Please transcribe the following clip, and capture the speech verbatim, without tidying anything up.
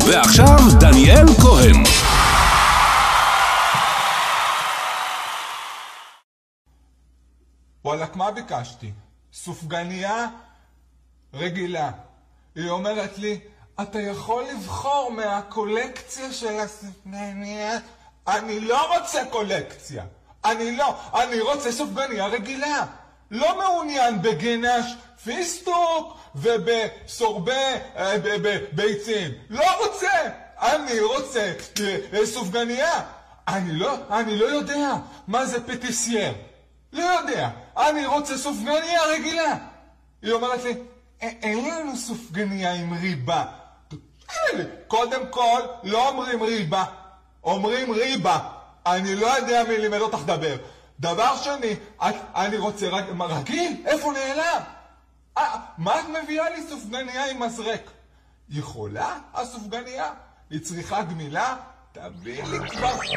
ועכשיו דניאל כהן. וואלק, מה ביקשתי? סופגניה רגילה. היא אומרת לי, אתה יכול לבחור מהקולקציה של הסופגניה? אני לא רוצה קולקציה. אני לא, אני רוצה סופגניה רגילה. לא מעוניין בגנש פיסטוק ובסורבה ביצים. לא רוצה. אני רוצה סופגניה. אני לא, אני לא יודע מה זה פטיסייר. לא יודע. אני רוצה סופגניה רגילה. היא אומרת לי, אין לנו סופגניה עם ריבה. קודם כל, לא אומרים ריבה. אומרים ריבה. אני לא יודע מי לימד אותך דבר. דבר שני, אני רוצה רגיל. איפה נעלם? מה את מביאה לי סופגניה עם מזרק? יכולה הסופגניה? היא צריכה גמילה? תביא לי כבר.